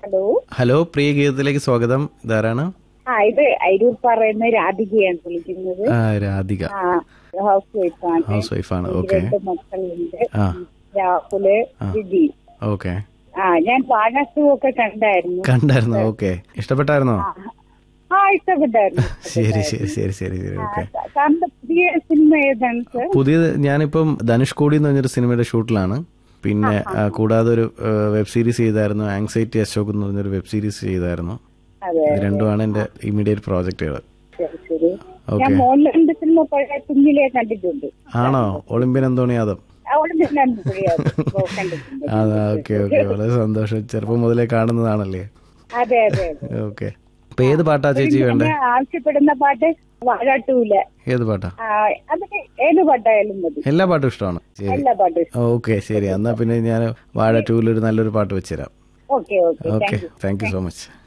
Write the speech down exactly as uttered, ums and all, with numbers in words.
Hello hello, പ്രിയ ഗീതത്തിലേക്ക് സ്വാഗതം. ഇതാരാണ്? ആ ഇത് അരൂർ പറയുന്ന രാധികയാണ് വിളിക്കുന്നത്. ആ, രാധിക. ആ ഹൗസ് വൈഫാണ്. ഹൗസ് വൈഫാണ്. എനിക്ക് ഓക്കെ. രണ്ട് മക്കളുണ്ട്. ആ. രാഹുല്, ആ. വിജി. ഓക്കെ. ആ ഞാൻ പാനസു ഒക്കെ കണ്ടായിരുന്നു. കണ്ടായിരുന്നു. ഓക്കെ. ഇഷ്ടപ്പെട്ടായിരുന്നോ? ആ, ആ ഇഷ്ടപ്പെട്ടായിരുന്നു. ശരി ശരി ശരി ശരി ശരി ആ, ഓക്കെ. സാറിന്റെ പുതിയ സിനിമ ഏതാണ് സർ? പുതിയത് ഞാനിപ്പം ധനുഷ്കോടി എന്ന് പറഞ്ഞൊരു സിനിമയുടെ ഷൂട്ടിലാണ്. പിന്നെ ആ, കൂടാതെ ഒരു വെബ് സീരീസ് ചെയ്തായിരുന്നു, ആങ്സൈറ്റി അശോക് എന്ന് പറഞ്ഞൊരു വെബ് സീരീസ് ചെയ്തായിരുന്നു. അതെ ഇത് രണ്ടുമാണ് എന്റെ ഇമ്മീഡിയറ്റ് പ്രോജക്റ്റുകൾ. ശരി ശരി. ഞാൻ ഓക്കെ. മോഹൻലാലിന്റെ സിനിമ പഴയ കുഞ്ഞിലെ കണ്ടിട്ടുണ്ട്. ആണോ? ഒളിമ്പ്യൻ അന്തോണി യാദവ്. അവിടെ നിന്നാണ് കണ്ടിട്ടുണ്ട്. അതാ, ഓക്കെ ഓക്കെ. വളരെ സന്തോഷം. ചെറുപ്പം മുതലേ കാണുന്നതാണല്ലേ? അതെ അതെ അതെ. ഓക്കെ. അപ്പൊ ഏത് പാട്ടാ ചേച്ചി വേണ്ടേ? ഞാൻ ആവശ്യപ്പെടുന്ന പാട്ട് വാഴാട്ടൂല. ഏത് പാട്ടാ? അതിന് ഏത് പാട്ടായാലും മതി. എല്ലാ പാട്ടും ഇഷ്ടമാണ്. ശരി, എല്ലാ പാട്ടും. ഓക്കെ. ശരി, എന്നാ പിന്നെ ഞാൻ വാഴ ടൂവിൽ ഒരു നല്ലൊരു പാട്ട് വെച്ചുതരാം. Okay okay. Okay, thank you so much.